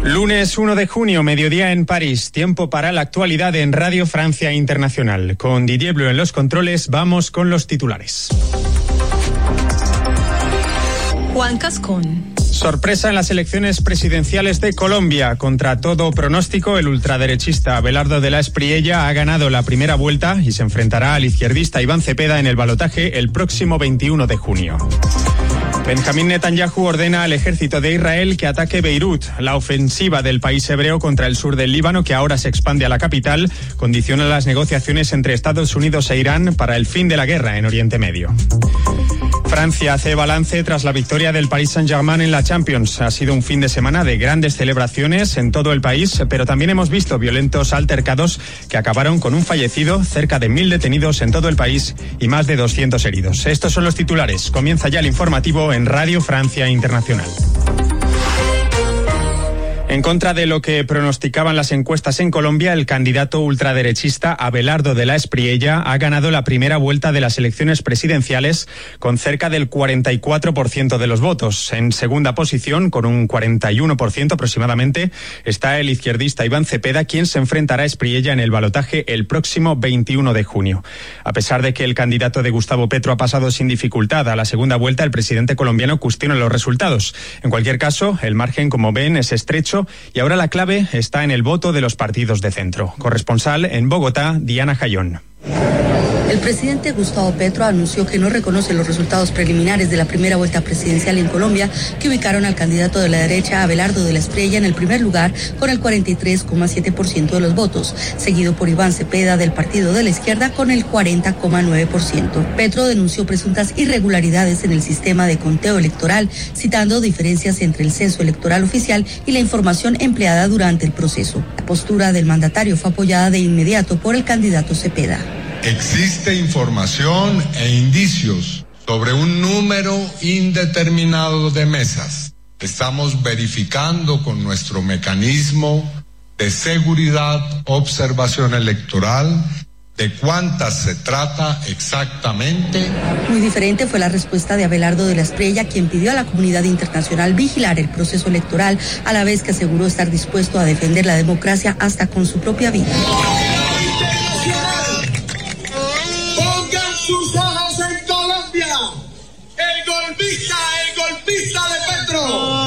Lunes 1 de junio, mediodía en París. Tiempo para la actualidad en Radio Francia Internacional. Con Didier Bleu en los controles, vamos con los titulares. Juan Cascón. Sorpresa en las elecciones presidenciales de Colombia. Contra todo pronóstico, el ultraderechista Abelardo de la Espriella ha ganado la primera vuelta y se enfrentará al izquierdista Iván Cepeda en el balotaje el próximo 21 de junio. Benjamín Netanyahu ordena al ejército de Israel que ataque Beirut. La ofensiva del país hebreo contra el sur del Líbano, que ahora se expande a la capital, condiciona las negociaciones entre Estados Unidos e Irán para el fin de la guerra en Oriente Medio. Francia hace balance tras la victoria del Paris Saint-Germain en la Champions. Ha sido un fin de semana de grandes celebraciones en todo el país, pero también hemos visto violentos altercados que acabaron con un fallecido, cerca de 1.000 detenidos en todo el país y más de 200 heridos. Estos son los titulares. Comienza ya el informativo en Radio Francia Internacional. En contra de lo que pronosticaban las encuestas en Colombia, el candidato ultraderechista Abelardo de la Espriella ha ganado la primera vuelta de las elecciones presidenciales con cerca del 44% de los votos. En segunda posición, con un 41% aproximadamente, está el izquierdista Iván Cepeda, quien se enfrentará a Espriella en el balotaje el próximo 21 de junio. A pesar de que el candidato de Gustavo Petro ha pasado sin dificultad a la segunda vuelta, el presidente colombiano cuestiona los resultados. En cualquier caso, el margen, como ven, es estrecho y ahora la clave está en el voto de los partidos de centro. Corresponsal en Bogotá, Diana Jayón. El presidente Gustavo Petro anunció que no reconoce los resultados preliminares de la primera vuelta presidencial en Colombia, que ubicaron al candidato de la derecha, Abelardo de la Espriella, en el primer lugar con el 43,7% de los votos, seguido por Iván Cepeda del partido de la izquierda con el 40,9%. Petro denunció presuntas irregularidades en el sistema de conteo electoral, citando diferencias entre el censo electoral oficial y la información empleada durante el proceso. La postura del mandatario fue apoyada de inmediato por el candidato Cepeda. Existe información e indicios sobre un número indeterminado de mesas. Estamos verificando con nuestro mecanismo de seguridad, observación electoral, de cuántas se trata exactamente. Muy diferente fue la respuesta de Abelardo de la Espriella, quien pidió a la comunidad internacional vigilar el proceso electoral, a la vez que aseguró estar dispuesto a defender la democracia hasta con su propia vida. Sus ojos en Colombia, el golpista de Petro,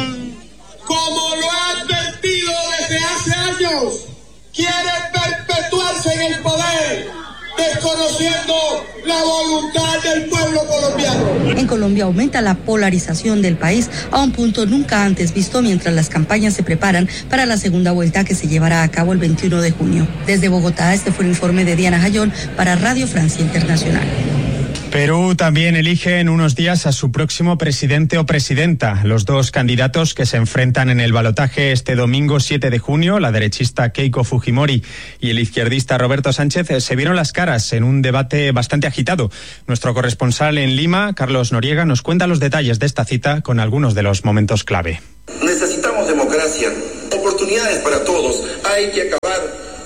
como lo ha advertido desde hace años, quiere perpetuarse en el poder, desconociendo la voluntad del pueblo colombiano. En Colombia aumenta la polarización del país a un punto nunca antes visto, mientras las campañas se preparan para la segunda vuelta que se llevará a cabo el 21 de junio. Desde Bogotá, este fue el informe de Diana Jayón para Radio Francia Internacional. Perú también elige en unos días a su próximo presidente o presidenta. Los dos candidatos que se enfrentan en el balotaje este domingo 7 de junio, la derechista Keiko Fujimori y el izquierdista Roberto Sánchez, se vieron las caras en un debate bastante agitado. Nuestro corresponsal en Lima, Carlos Noriega, nos cuenta los detalles de esta cita con algunos de los momentos clave. Necesitamos democracia, oportunidades para todos. Hay que acabar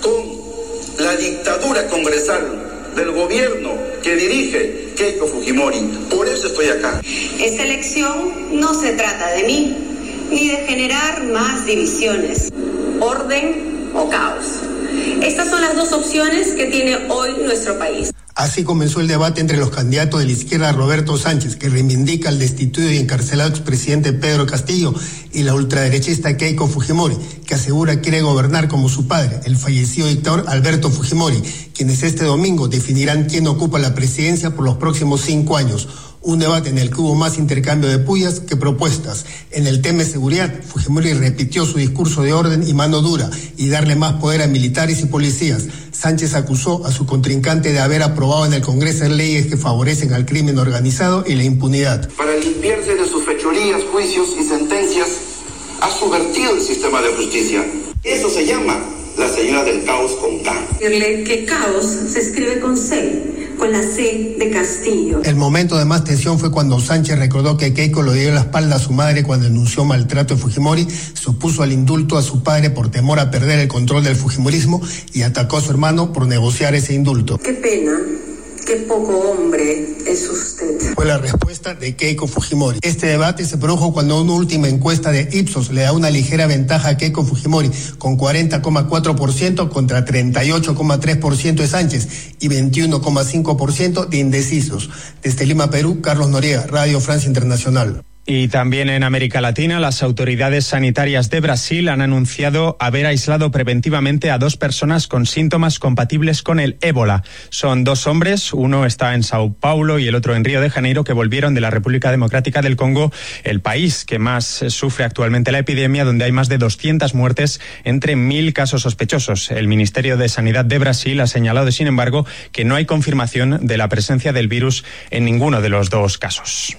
con la dictadura congresal del gobierno que dirige Keiko Fujimori. Por eso estoy acá. Esta elección no se trata de mí, ni de generar más divisiones, orden o caos. Estas son las dos opciones que tiene hoy nuestro país. Así comenzó el debate entre los candidatos de la izquierda, Roberto Sánchez, que reivindica al destituido y encarcelado expresidente Pedro Castillo, y la ultraderechista Keiko Fujimori, que asegura quiere gobernar como su padre, el fallecido dictador Alberto Fujimori, quienes este domingo definirán quién ocupa la presidencia por los próximos 5 años. Un debate en el que hubo más intercambio de pullas que propuestas. En el tema de seguridad, Fujimori repitió su discurso de orden y mano dura y darle más poder a militares y policías. Sánchez acusó a su contrincante de haber aprobado en el Congreso leyes que favorecen al crimen organizado y la impunidad. Para limpiarse de sus fechorías, juicios y sentencias, ha subvertido el sistema de justicia. Eso se llama la señora del caos con K. Decirle que caos se escribe con C, con la C de Castillo. El momento de más tensión fue cuando Sánchez recordó que Keiko le dio la espalda a su madre cuando denunció maltrato de Fujimori, se opuso al indulto a su padre por temor a perder el control del fujimorismo y atacó a su hermano por negociar ese indulto. Qué pena Qué poco hombre es usted. Fue la respuesta de Keiko Fujimori. Este debate se produjo cuando una última encuesta de Ipsos le da una ligera ventaja a Keiko Fujimori, con 40,4% contra 38,3% de Sánchez y 21,5% de indecisos. Desde Lima, Perú, Carlos Noriega, Radio Francia Internacional. Y también en América Latina, las autoridades sanitarias de Brasil han anunciado haber aislado preventivamente a 2 personas con síntomas compatibles con el ébola. Son 2 hombres, uno está en Sao Paulo y el otro en Río de Janeiro, que volvieron de la República Democrática del Congo, el país que más sufre actualmente la epidemia, donde hay más de 200 muertes entre 1.000 casos sospechosos. El Ministerio de Sanidad de Brasil ha señalado, sin embargo, que no hay confirmación de la presencia del virus en ninguno de los 2 casos.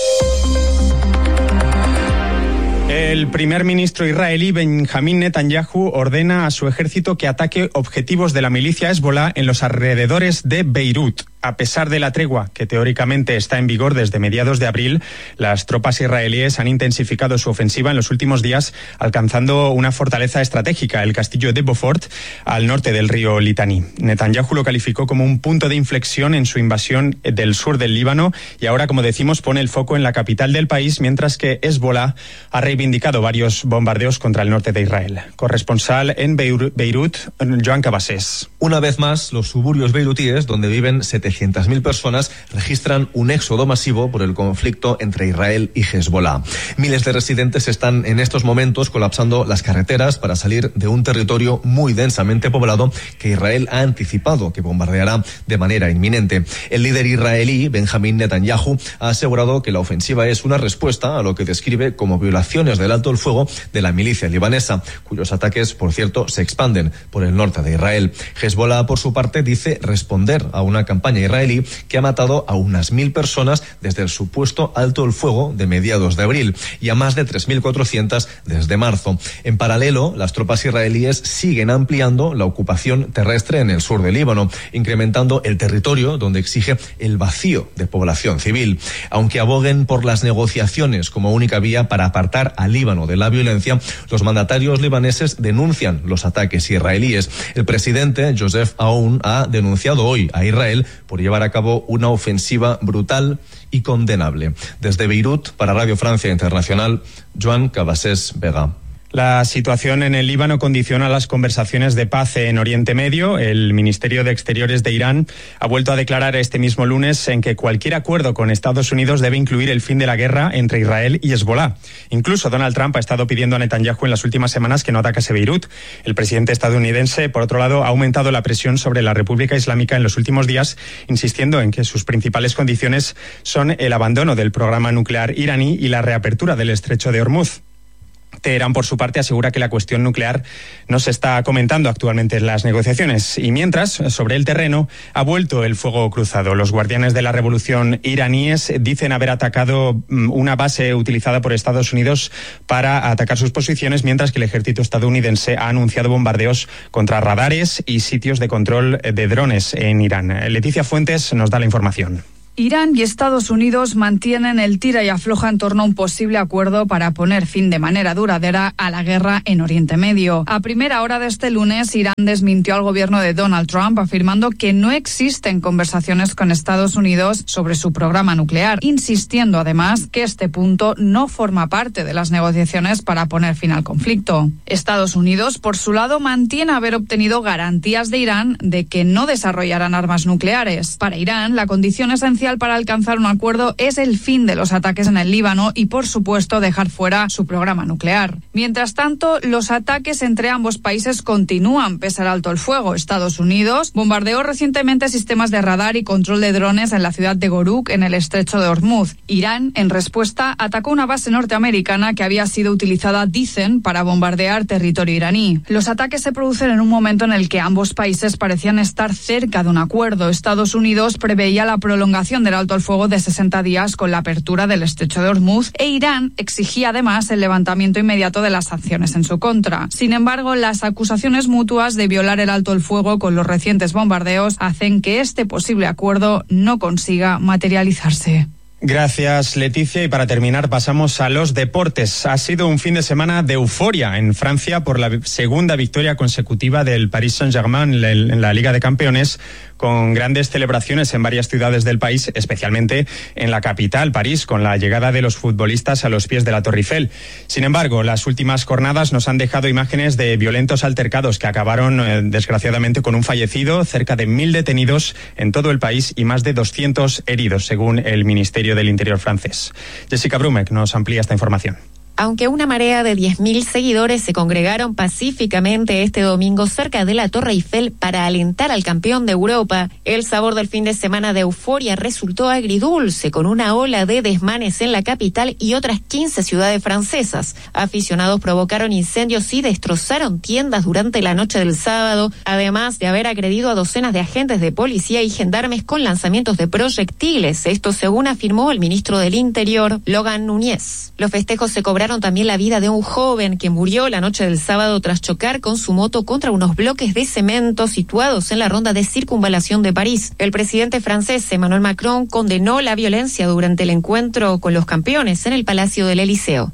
El primer ministro israelí Benjamín Netanyahu ordena a su ejército que ataque objetivos de la milicia Hezbollah en los alrededores de Beirut. A pesar de la tregua que teóricamente está en vigor desde mediados de abril, las tropas israelíes han intensificado su ofensiva en los últimos días, alcanzando una fortaleza estratégica, el castillo de Beaufort, al norte del río Litani. Netanyahu lo calificó como un punto de inflexión en su invasión del sur del Líbano y ahora, como decimos, pone el foco en la capital del país, mientras que Hezbollah ha reivindicado varios bombardeos contra el norte de Israel. Corresponsal en Beirut, Joan Cabasés. Una vez más, los suburbios beirutíes, donde viven 700.000 personas, registran un éxodo masivo por el conflicto entre Israel y Hezbollah. Miles de residentes están en estos momentos colapsando las carreteras para salir de un territorio muy densamente poblado que Israel ha anticipado que bombardeará de manera inminente. El líder israelí, Benjamín Netanyahu, ha asegurado que la ofensiva es una respuesta a lo que describe como violaciones del alto el fuego de la milicia libanesa, cuyos ataques, por cierto, se expanden por el norte de Israel. Hezbollah, por su parte, dice responder a una campaña israelí que ha matado a unas 1.000 personas desde el supuesto alto el fuego de mediados de abril y a más de 3.400 desde marzo. En paralelo, las tropas israelíes siguen ampliando la ocupación terrestre en el sur del Líbano, incrementando el territorio donde exige el vacío de población civil. Aunque aboguen por las negociaciones como única vía para apartar al Líbano de la violencia, los mandatarios libaneses denuncian los ataques israelíes. El presidente Joseph Aoun ha denunciado hoy a Israel por llevar a cabo una ofensiva brutal y condenable. Desde Beirut, para Radio Francia Internacional, Joan Cabasés Vega. La situación en el Líbano condiciona las conversaciones de paz en Oriente Medio. El Ministerio de Exteriores de Irán ha vuelto a declarar este mismo lunes en que cualquier acuerdo con Estados Unidos debe incluir el fin de la guerra entre Israel y Hezbollah. Incluso Donald Trump ha estado pidiendo a Netanyahu en las últimas semanas que no atacase Beirut. El presidente estadounidense, por otro lado, ha aumentado la presión sobre la República Islámica en los últimos días, insistiendo en que sus principales condiciones son el abandono del programa nuclear iraní y la reapertura del estrecho de Hormuz. Teherán, por su parte, asegura que la cuestión nuclear no se está comentando actualmente en las negociaciones. Y mientras, sobre el terreno, ha vuelto el fuego cruzado. Los guardianes de la revolución iraníes dicen haber atacado una base utilizada por Estados Unidos para atacar sus posiciones, mientras que el ejército estadounidense ha anunciado bombardeos contra radares y sitios de control de drones en Irán. Leticia Fuentes nos da la información. Irán y Estados Unidos mantienen el tira y afloja en torno a un posible acuerdo para poner fin de manera duradera a la guerra en Oriente Medio. A primera hora de este lunes, Irán desmintió al gobierno de Donald Trump, afirmando que no existen conversaciones con Estados Unidos sobre su programa nuclear, insistiendo además que este punto no forma parte de las negociaciones para poner fin al conflicto. Estados Unidos, por su lado, mantiene haber obtenido garantías de Irán de que no desarrollarán armas nucleares. Para Irán, la condición esencial para alcanzar un acuerdo es el fin de los ataques en el Líbano y, por supuesto, dejar fuera su programa nuclear. Mientras tanto, los ataques entre ambos países continúan pese al alto el fuego. Estados Unidos bombardeó recientemente sistemas de radar y control de drones en la ciudad de Goruk, en el estrecho de Hormuz. Irán, en respuesta, atacó una base norteamericana que había sido utilizada, dicen, para bombardear territorio iraní. Los ataques se producen en un momento en el que ambos países parecían estar cerca de un acuerdo. Estados Unidos preveía la prolongación del alto el fuego de 60 días con la apertura del estrecho de Hormuz, e Irán exigía además el levantamiento inmediato de las sanciones en su contra. Sin embargo, las acusaciones mutuas de violar el alto el fuego con los recientes bombardeos hacen que este posible acuerdo no consiga materializarse. Gracias, Leticia. Y para terminar, pasamos a los deportes. Ha sido un fin de semana de euforia en Francia por la segunda victoria consecutiva del Paris Saint-Germain en la Liga de Campeones, con grandes celebraciones en varias ciudades del país, especialmente en la capital, París, con la llegada de los futbolistas a los pies de la Torre Eiffel. Sin embargo, las últimas jornadas nos han dejado imágenes de violentos altercados que acabaron, desgraciadamente, con un fallecido, cerca de 1.000 detenidos en todo el país y más de 200 heridos, según el Ministerio del Interior francés. Jessica Brumek nos amplía esta información. Aunque una marea de 10.000 seguidores se congregaron pacíficamente este domingo cerca de la Torre Eiffel para alentar al campeón de Europa, el sabor del fin de semana de euforia resultó agridulce, con una ola de desmanes en la capital y otras 15 ciudades francesas. Aficionados provocaron incendios y destrozaron tiendas durante la noche del sábado, además de haber agredido a docenas de agentes de policía y gendarmes con lanzamientos de proyectiles. Esto según afirmó el ministro del Interior, Logan Núñez. Los festejos se cobraron también la vida de un joven que murió la noche del sábado tras chocar con su moto contra unos bloques de cemento situados en la ronda de circunvalación de París. El presidente francés Emmanuel Macron condenó la violencia durante el encuentro con los campeones en el Palacio del Elíseo.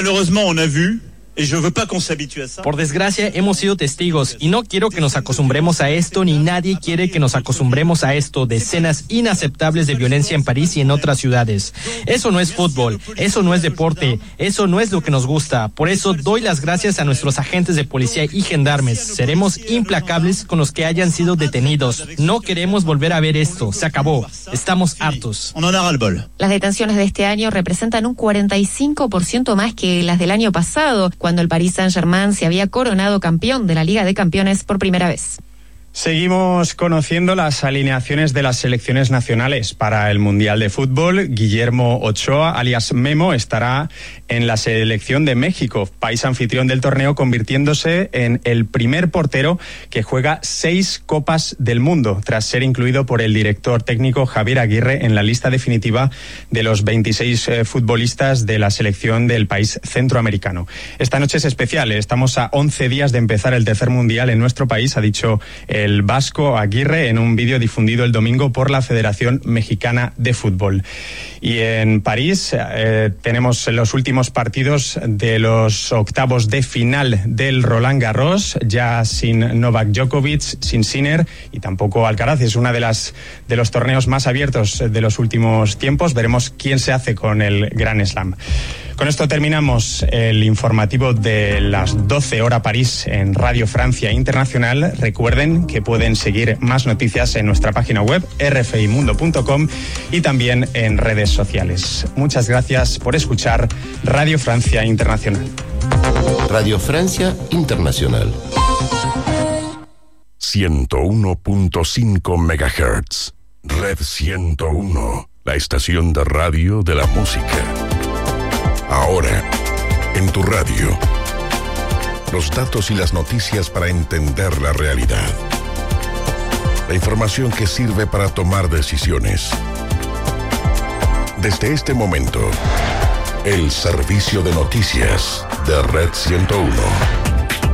Por desgracia, hemos sido testigos y no quiero que nos acostumbremos a esto, ni nadie quiere que nos acostumbremos a esto, de escenas inaceptables de violencia en París y en otras ciudades. Eso no es fútbol, eso no es deporte, eso no es lo que nos gusta. Por eso doy las gracias a nuestros agentes de policía y gendarmes. Seremos implacables con los que hayan sido detenidos. No queremos volver a ver esto. Se acabó. Estamos hartos. Las detenciones de este año representan un 45% más que las del año pasado, cuando el Paris Saint-Germain se había coronado campeón de la Liga de Campeones por primera vez. Seguimos conociendo las alineaciones de las selecciones nacionales para el Mundial de Fútbol. Guillermo Ochoa, alias Memo, estará en la selección de México, país anfitrión del torneo, convirtiéndose en el primer portero que juega 6 Copas del Mundo, tras ser incluido por el director técnico Javier Aguirre en la lista definitiva de los 26 futbolistas de la selección del país centroamericano. Esta noche es especial, estamos a 11 días de empezar el tercer Mundial en nuestro país, ha dicho el vasco Aguirre en un vídeo difundido el domingo por la Federación Mexicana de Fútbol. Y en París tenemos los últimos partidos de los octavos de final del Roland Garros, ya sin Novak Djokovic, sin Sinner y tampoco Alcaraz. Es una de los torneos más abiertos de los últimos tiempos. Veremos quién se hace con el Grand Slam. Con esto terminamos el informativo de las 12 hora París en Radio Francia Internacional. Recuerden que pueden seguir más noticias en nuestra página web rfimundo.com y también en redes sociales. Muchas gracias por escuchar Radio Francia Internacional. Radio Francia Internacional. 101.5 MHz. Red 101. La estación de radio de la música. Ahora, en tu radio, los datos y las noticias para entender la realidad. La información que sirve para tomar decisiones. Desde este momento, el servicio de noticias de Red 101.